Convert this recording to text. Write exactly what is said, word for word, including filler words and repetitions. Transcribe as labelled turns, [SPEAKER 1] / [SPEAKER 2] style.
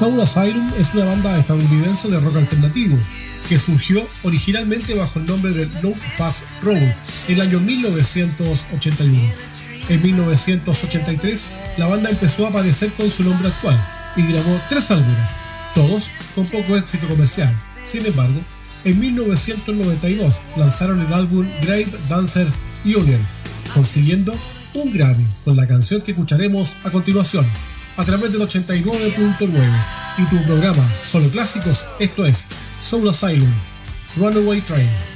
[SPEAKER 1] Soul Asylum es una banda estadounidense de rock alternativo que surgió originalmente bajo el nombre de Low Fast Road en el año mil novecientos ochenta y uno. En mil novecientos ochenta y tres, la banda empezó a aparecer con su nombre actual y grabó tres álbumes, todos con poco éxito comercial. Sin embargo, en mil novecientos noventa y dos lanzaron el álbum Grave Dancers Union, consiguiendo un Grammy con la canción que escucharemos a continuación a través del ochenta y nueve punto nueve y tu programa Solo Clásicos. Esto es Soul Asylum, Runaway Train.